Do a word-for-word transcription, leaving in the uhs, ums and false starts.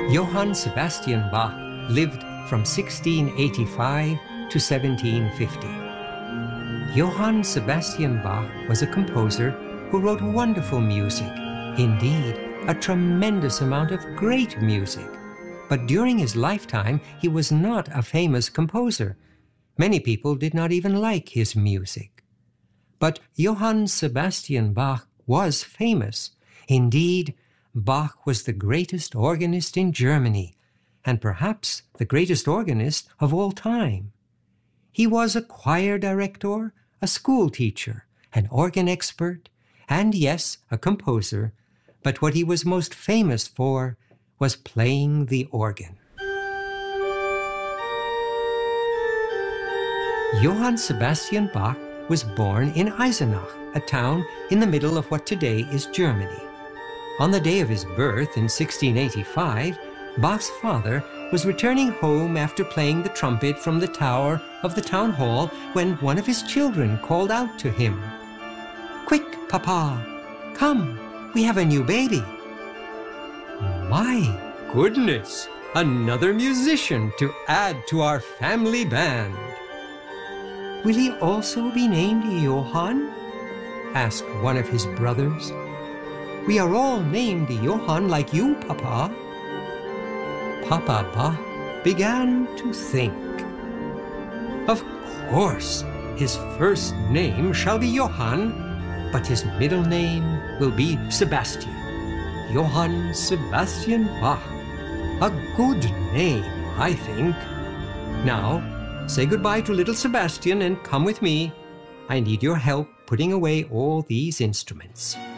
Johann Sebastian Bach lived from sixteen eighty-five to seventeen fifty. Johann Sebastian Bach was a composer who wrote wonderful music, indeed, a tremendous amount of great music. But during his lifetime, he was not a famous composer. Many people did not even like his music. But Johann Sebastian Bach was famous. Indeed, Bach was the greatest organist in Germany, and perhaps the greatest organist of all time. He was a choir director, a school teacher, an organ expert, and yes, a composer, but what he was most famous for was playing the organ. Johann Sebastian Bach was born in Eisenach, a town in the middle of what today is Germany. On the day of his birth in sixteen eighty-five, Bach's father was returning home after playing the trumpet from the tower of the town hall when one of his children called out to him, "Quick, Papa, come, we have a new baby." My goodness, another musician to add to our family band. "Will he also be named Johann?" asked one of his brothers. "We are all named Johann like you, Papa." Papa Bach began to think. Of course, his first name shall be Johann, but his middle name will be Sebastian. Johann Sebastian Bach. A good name, I think. Now, say goodbye to little Sebastian and come with me. I need your help putting away all these instruments.